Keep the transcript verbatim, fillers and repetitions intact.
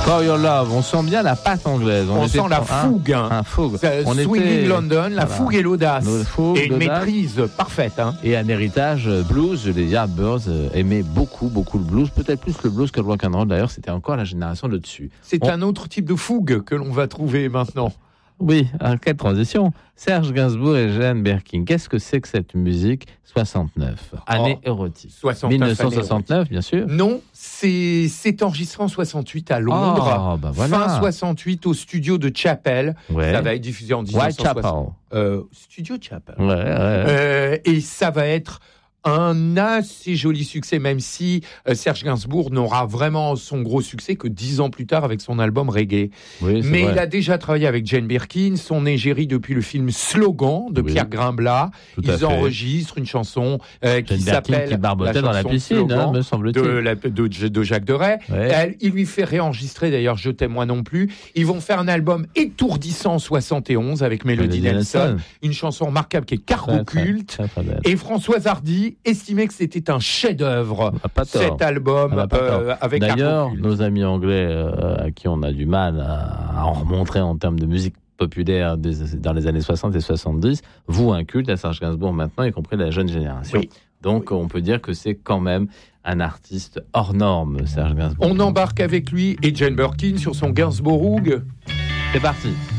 For Your Love, on sent bien la patte anglaise. On, on sent la fougue. Un, un fougue. On Swinging était... London, la voilà. fougue et l'audace. Fougue, et une l'audace. Maîtrise parfaite. Hein. Et un héritage blues. Les Yardbirds aimaient beaucoup, beaucoup le blues. Peut-être plus le blues que le rock and roll. D'ailleurs, c'était encore la génération de dessus. C'est on... un autre type de fougue que l'on va trouver maintenant. Oui, en quelle transition. Serge Gainsbourg et Jane Birkin. Qu'est-ce que c'est que cette musique soixante-neuf, année oh, érotique. soixante-neuf, dix-neuf cent soixante-neuf, bien sûr. Non, c'est, c'est enregistré en soixante-huit à Londres. Oh, bah voilà. Fin soixante-huit au studio de Chapel. Ouais. Ça va être diffusé en dix-neuf cent soixante. Whitechapel. Euh, studio Chapel. Ouais, ouais. Euh, et ça va être un assez joli succès, même si euh, Serge Gainsbourg n'aura vraiment son gros succès que dix ans plus tard avec son album Reggae. Oui, mais vrai. Il a déjà travaillé avec Jane Birkin, son égérie depuis le film Slogan de oui. Pierre Grimblat. Ils enregistrent une chanson euh, qui Jane s'appelle qui barbotait dans la piscine, hein, me semble-t-il. De, la, de, de Jacques Deray. Ouais. Elle, il lui fait réenregistrer, d'ailleurs, Je t'aime moi non plus. Ils vont faire un album étourdissant en soixante et onze avec Melody Nelson, Nelson, une chanson remarquable qui est cargo culte. Et Françoise Hardy estimait que c'était un chef-d'œuvre, cet album euh, avec D'ailleurs, nos amis anglais euh, à qui on a du mal à, à en remontrer en termes de musique populaire des, dans les années soixante et soixante-dix, vouent un culte à Serge Gainsbourg maintenant, y compris la jeune génération. Oui. Donc, oui. on peut dire que c'est quand même un artiste hors norme, Serge Gainsbourg. On embarque avec lui et Jane Birkin sur son Gainsbourg. C'est parti.